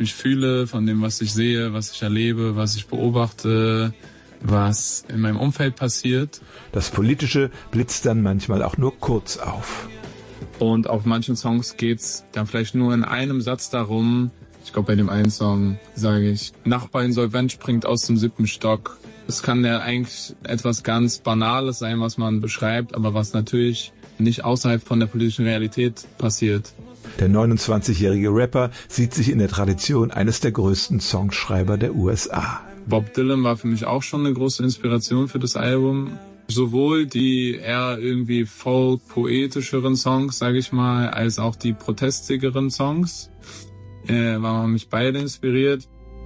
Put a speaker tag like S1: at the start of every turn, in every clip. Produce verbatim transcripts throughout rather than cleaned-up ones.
S1: mich fühle, von dem, was ich sehe, was ich erlebe, was ich beobachte, was in meinem Umfeld passiert.
S2: Das Politische blitzt dann manchmal auch nur kurz auf.
S1: Und auf manchen Songs geht's dann vielleicht nur in einem Satz darum. Ich glaube, bei dem einen Song sage ich, Nachbar insolvent springt aus dem siebten Stock. Es kann ja eigentlich etwas ganz Banales sein, was man beschreibt, aber was natürlich nicht außerhalb von der politischen Realität passiert.
S2: Der neunundzwanzigjährige Rapper sieht sich in der Tradition eines der größten Songschreiber der U S A.
S1: Bob Dylan war für mich auch schon eine große Inspiration für das Album. Sowohl die eher irgendwie folk-poetischeren Songs, sage ich mal, als auch die protestigeren Songs. Äh, waren mich beide inspiriert.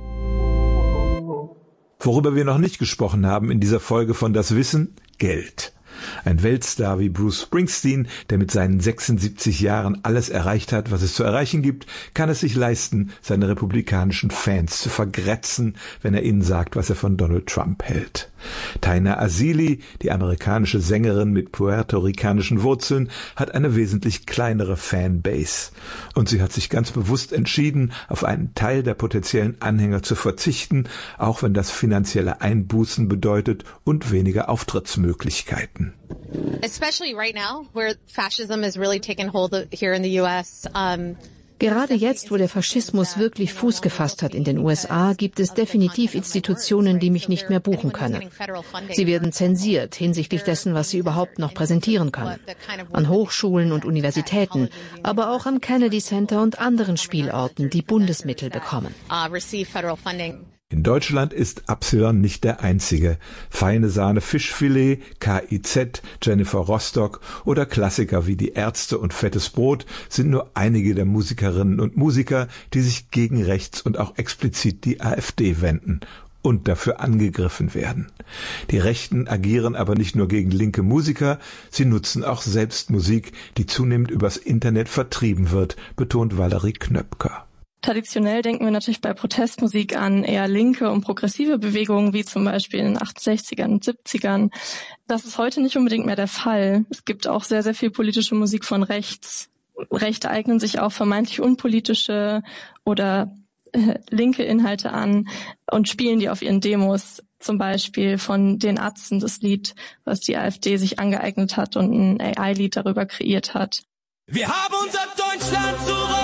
S2: Worüber wir noch nicht gesprochen haben in dieser Folge von Das Wissen: Geld. Ein Weltstar wie Bruce Springsteen, der mit seinen sechsundsiebzig Jahren alles erreicht hat, was es zu erreichen gibt, kann es sich leisten, seine republikanischen Fans zu vergrätzen, wenn er ihnen sagt, was er von Donald Trump hält. Taina Asili, die amerikanische Sängerin mit puerto-ricanischen Wurzeln, hat eine wesentlich kleinere Fanbase. Und sie hat sich ganz bewusst entschieden, auf einen Teil der potenziellen Anhänger zu verzichten, auch wenn das finanzielle Einbußen bedeutet und weniger Auftrittsmöglichkeiten.
S3: Especially right now, where fascism has really taken hold here in the U S. Um
S4: Gerade jetzt, wo der Faschismus wirklich Fuß gefasst hat in den U S A, gibt es definitiv Institutionen, die mich nicht mehr buchen können. Sie werden zensiert hinsichtlich dessen, was sie überhaupt noch präsentieren können. An Hochschulen und Universitäten, aber auch am Kennedy Center und anderen Spielorten, die Bundesmittel bekommen.
S2: In Deutschland ist Absilon nicht der einzige. Feine Sahne Fischfilet, K I Z, Jennifer Rostock oder Klassiker wie Die Ärzte und Fettes Brot sind nur einige der Musikerinnen und Musiker, die sich gegen rechts und auch explizit die AfD wenden und dafür angegriffen werden. Die Rechten agieren aber nicht nur gegen linke Musiker, sie nutzen auch selbst Musik, die zunehmend übers Internet vertrieben wird, betont Valerie Knöpker.
S5: Traditionell denken wir natürlich bei Protestmusik an eher linke und progressive Bewegungen, wie zum Beispiel in den achtundsechzigern und siebzigern. Das ist heute nicht unbedingt mehr der Fall. Es gibt auch sehr, sehr viel politische Musik von rechts. Rechte eignen sich auch vermeintlich unpolitische oder äh, linke Inhalte an und spielen die auf ihren Demos. Zum Beispiel von den Atzen, das Lied, was die AfD sich angeeignet hat und ein A I-Lied darüber kreiert hat.
S6: Wir haben unser Deutschland zurück!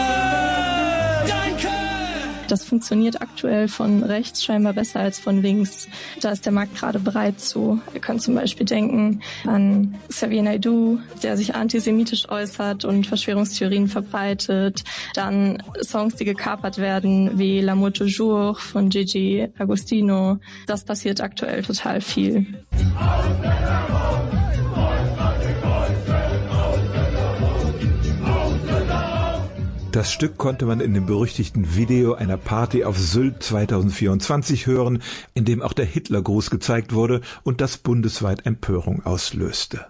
S5: Das funktioniert aktuell von rechts scheinbar besser als von links. Da ist der Markt gerade bereit zu. Ihr könnt zum Beispiel denken an Xavier Naidoo, der sich antisemitisch äußert und Verschwörungstheorien verbreitet. Dann Songs, die gekapert werden, wie L'amour toujours von Gigi Agostino. Das passiert aktuell total viel.
S2: Das Stück konnte man in dem berüchtigten Video einer Party auf Sylt zweitausendvierundzwanzig hören, in dem auch der Hitlergruß gezeigt wurde und das bundesweit Empörung auslöste.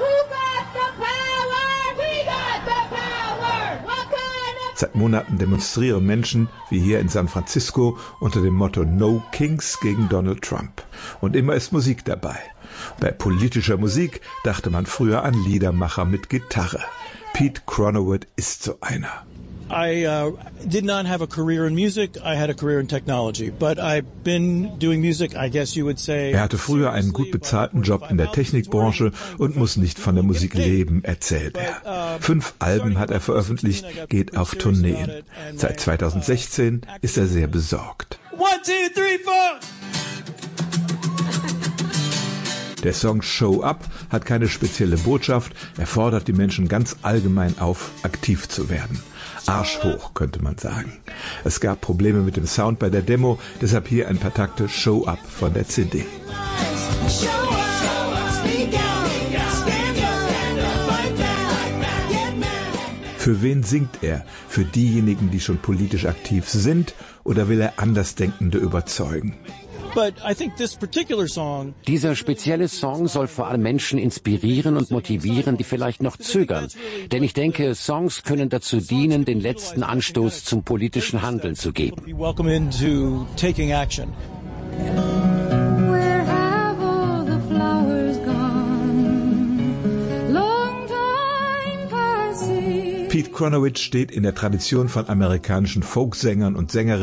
S2: Seit Monaten demonstrieren Menschen, wie hier in San Francisco, unter dem Motto No Kings gegen Donald Trump. Und immer ist Musik dabei. Bei politischer Musik dachte man früher an Liedermacher mit Gitarre. Pete Chronowit ist so einer.
S7: I uh, did not have a career in music. I had a career in technology, but I've been doing music, I guess you would say.
S2: Er hatte früher einen gut bezahlten Job in der Technikbranche und muss nicht von der Musik leben, erzählt er. Fünf Alben hat er veröffentlicht, geht auf Tourneen. Seit zweitausendsechzehn ist er sehr besorgt.
S6: One, two, three, four.
S2: Der Song Show Up hat keine spezielle Botschaft, er fordert die Menschen ganz allgemein auf, aktiv zu werden. Arsch hoch, könnte man sagen. Es gab Probleme mit dem Sound bei der Demo, deshalb hier ein paar Takte Show Up von der C D. Für wen singt er? Für diejenigen, die schon politisch aktiv sind, oder will er Andersdenkende überzeugen?
S8: Dieser spezielle Song soll vor allem Menschen inspirieren und motivieren, die vielleicht noch zögern. Denn ich denke, Songs können dazu dienen, den letzten Anstoß zum politischen Handeln zu geben.
S2: Pete Chronowit steht in der Tradition von amerikanischen Folksängern und Sängerinnen